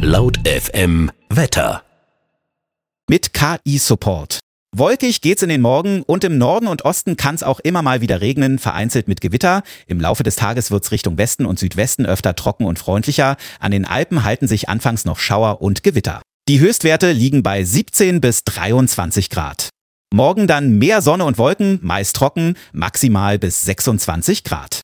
Laut FM Wetter. Mit KI-Support. Wolkig geht's in den Morgen und im Norden und Osten kann's auch immer mal wieder regnen, vereinzelt mit Gewitter. Im Laufe des Tages wird's Richtung Westen und Südwesten öfter trocken und freundlicher. An den Alpen halten sich anfangs noch Schauer und Gewitter. Die Höchstwerte liegen bei 17 bis 23 Grad. Morgen dann mehr Sonne und Wolken, meist trocken, maximal bis 26 Grad.